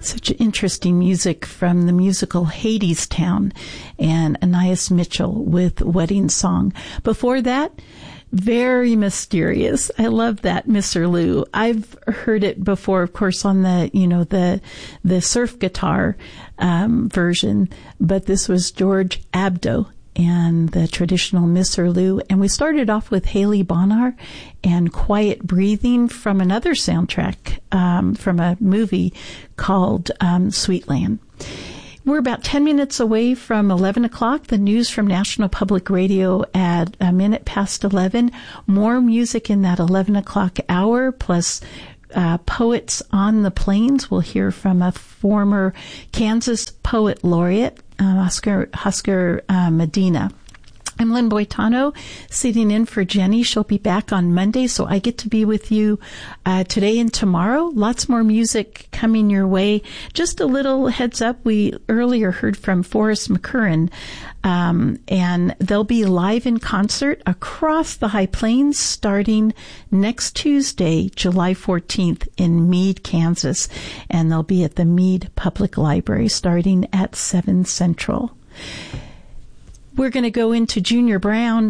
Such interesting music from the musical Hadestown and Anais Mitchell with Wedding Song. Before that, very mysterious. I love that, Mr. Lou. I've heard it before, of course, on the surf guitar version, but this was George Abdo and the traditional Mr. Lou. And we started off with Haley Bonar and Quiet Breathing from another soundtrack from a movie called Sweetland. We're about 10 minutes away from 11 o'clock. The news from National Public Radio at a minute past 11. More music in that 11 o'clock hour, plus Poets on the Plains. We'll hear from a former Kansas Poet Laureate, Husker Medina. I'm Lynn Boitano, sitting in for Jenny. She'll be back on Monday, so I get to be with you today and tomorrow. Lots more music coming your way. Just a little heads up, we earlier heard from Forrest McCurran, and they'll be live in concert across the High Plains starting next Tuesday, July 14th in Meade, Kansas, and they'll be at the Meade Public Library starting at 7 Central. We're going to go into Junior Brown.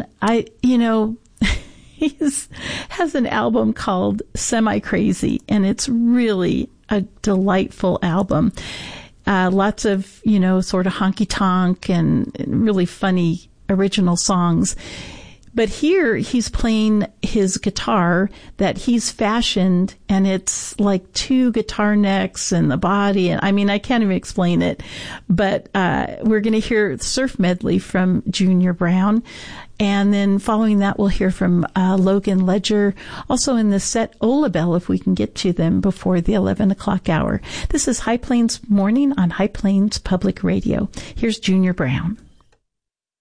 He has an album called Semi Crazy, and it's really a delightful album. Lots of, sort of honky tonk and really funny original songs. But here he's playing his guitar that he's fashioned, and it's like 2 guitar necks and the body. And I can't even explain it. But we're going to hear Surf Medley from Junior Brown. And then following that, we'll hear from Logan Ledger. Also in the set, Ola Bell, if we can get to them before the 11 o'clock hour. This is High Plains Morning on High Plains Public Radio. Here's Junior Brown.